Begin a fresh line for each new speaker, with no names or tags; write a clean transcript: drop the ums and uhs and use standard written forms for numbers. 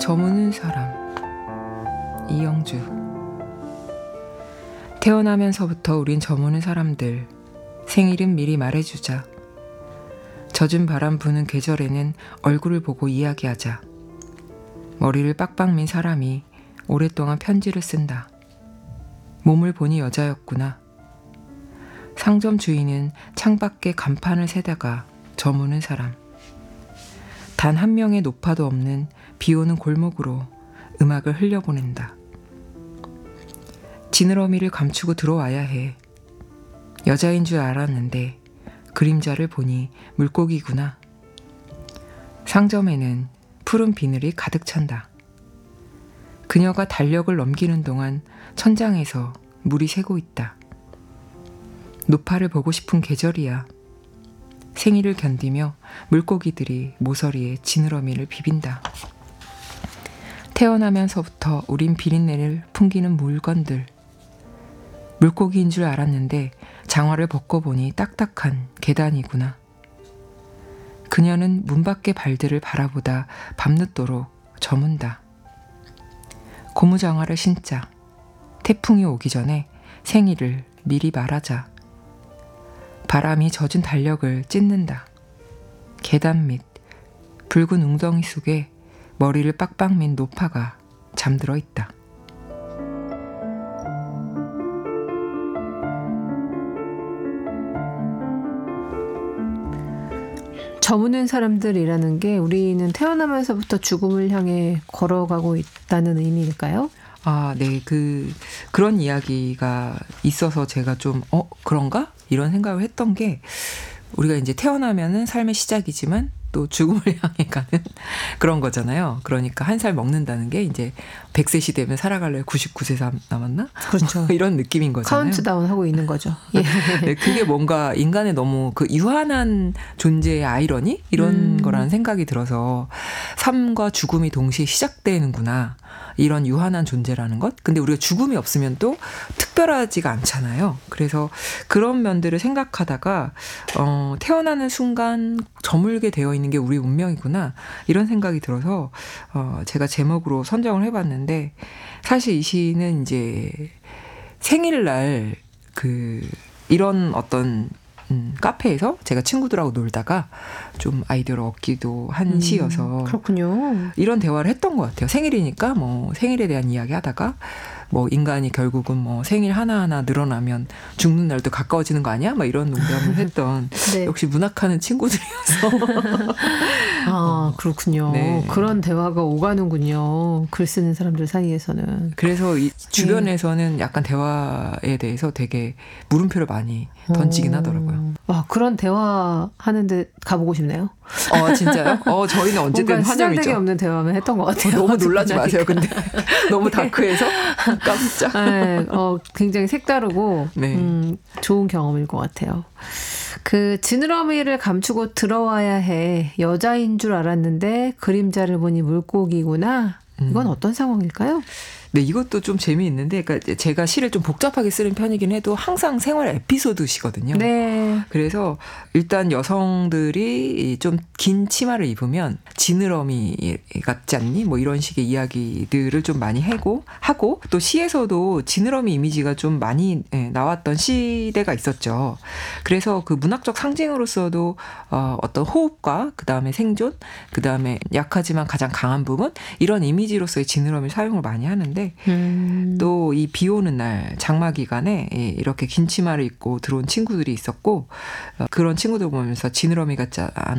저무는 사람. 이영주. 태어나면서부터 우린 저무는 사람들. 생일은 미리 말해주자. 젖은 바람 부는 계절에는 얼굴을 보고 이야기하자. 머리를 빡빡 민 사람이 오랫동안 편지를 쓴다. 몸을 보니 여자였구나. 상점 주인은 창밖에 간판을 세다가 저무는 사람. 단 한 명의 노파도 없는 비오는 골목으로 음악을 흘려보낸다. 지느러미를 감추고 들어와야 해. 여자인 줄 알았는데 그림자를 보니 물고기구나. 상점에는 푸른 비늘이 가득 찬다. 그녀가 달력을 넘기는 동안 천장에서 물이 새고 있다. 노파를 보고 싶은 계절이야. 생일을 견디며 물고기들이 모서리에 지느러미를 비빈다. 태어나면서부터 우린 비린내를 풍기는 물건들. 물고기인 줄 알았는데 장화를 벗고 보니 딱딱한 계단이구나. 그녀는 문 밖의 발들을 바라보다 밤늦도록 저문다. 고무장화를 신자. 태풍이 오기 전에 생일을 미리 말하자. 바람이 젖은 달력을 찢는다. 계단 밑 붉은 웅덩이 속에 머리를 빡빡 민 노파가 잠들어 있다.
저무는 사람들이라는 게 우리는 태어나면서부터 죽음을 향해 걸어가고 있다는 의미일까요?
아, 네. 그런 이야기가 있어서 제가 좀, 그런가? 이런 생각을 했던 게, 우리가 이제 태어나면은 삶의 시작이지만 또 죽음을 향해 가는 그런 거잖아요. 그러니까 한 살 먹는다는 게 이제 100세 되면 살아갈래 99세 남았나?
그렇죠.
이런 느낌인 거잖아요.
카운트다운 하고 있는 거죠. 예.
네, 그게 뭔가 인간의 너무 그 유한한 존재의 아이러니? 이런 거라는 생각이 들어서 삶과 죽음이 동시에 시작되는구나. 이런 유한한 존재라는 것. 근데 우리가 죽음이 없으면 또 특별하지가 않잖아요. 그래서 그런 면들을 생각하다가 태어나는 순간 저물게 되어 있는 게 우리 운명이구나. 이런 생각이 들어서 제가 제목으로 선정을 해봤는데 사실 이 시는 이제 생일날 이런 어떤 카페에서 제가 친구들하고 놀다가 좀 아이디어를 얻기도 한 시여서
그렇군요.
이런 대화를 했던 것 같아요. 생일이니까 뭐 생일에 대한 이야기 하다가 뭐 인간이 결국은 뭐 생일 하나하나 늘어나면 죽는 날도 가까워지는 거 아니야? 막 이런 농담을 했던
네.
역시 문학하는 친구들이어서
아, 그렇군요.
네.
그런 대화가 오가는군요. 글 쓰는 사람들 사이에서는.
그래서 이 주변에서는 약간 대화에 대해서 되게 물음표를 많이 던지긴 하더라고요.
와, 그런 대화 하는데 가보고 싶네요.
진짜요? 저희는 언제든
뭔가 시작되기
환영이죠.
없는 대화만 했던 것 같아요.
너무 놀라지 마세요. 근데 너무 다크해서 깜짝.
네, 굉장히 색다르고
네.
좋은 경험일 것 같아요. 그 지느러미를 감추고 들어와야 해. 여자인 줄 알았는데 그림자를 보니 물고기구나. 이건 어떤 상황일까요?
네, 이것도 좀 재미있는데, 그러니까 제가 시를 좀 복잡하게 쓰는 편이긴 해도 항상 생활 에피소드시거든요.
네.
그래서 일단 여성들이 좀 긴 치마를 입으면 지느러미 같지 않니? 뭐 이런 식의 이야기들을 좀 많이 하고 또 시에서도 지느러미 이미지가 좀 많이 나왔던 시대가 있었죠. 그래서 그 문학적 상징으로서도 어떤 호흡과 그다음에 생존, 그다음에 약하지만 가장 강한 부분 이런 이미지로서의 지느러미를 사용을 많이 하는데 또 이 비 오는 날 장마 기간에 이렇게 긴 치마를 입고 들어온 친구들이 있었고 그런 친구들 보면서 지느러미 같지 않은